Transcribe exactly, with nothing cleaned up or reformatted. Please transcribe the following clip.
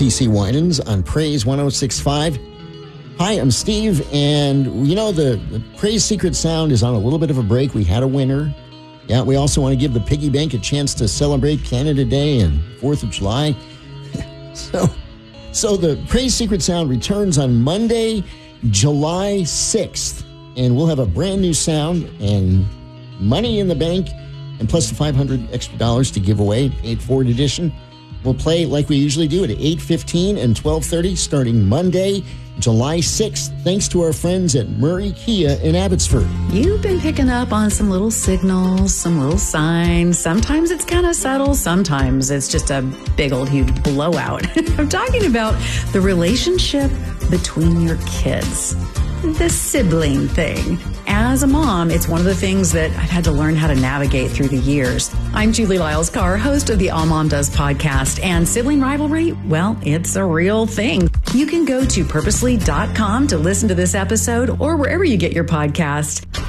C C Winans on Praise one oh six point five. Hi, I'm Steve, and you know, the, the Praise Secret Sound is on a little bit of a break. We had a winner. Yeah, we also want to give the Piggy Bank a chance to celebrate Canada Day and fourth of July. so, so the Praise Secret Sound returns on Monday, July sixth, and we'll have a brand new sound and money in the bank, and plus the five hundred extra dollars to give away, paid forward edition. We'll play like we usually do at eight fifteen and twelve thirty starting Monday, July sixth, thanks to our friends at Murray Kia in Abbotsford. You've been picking up on some little signals, some little signs. Sometimes it's kind of subtle. Sometimes it's just a big old huge blowout. I'm talking about the relationship between your kids. The sibling thing. As a mom, it's one of the things that I've had to learn how to navigate through the years. I'm Julie Lyles-Carr, host of the All Mom Does podcast, and sibling rivalry, well, it's a real thing. You can go to purposely dot com to listen to this episode or wherever you get your podcast.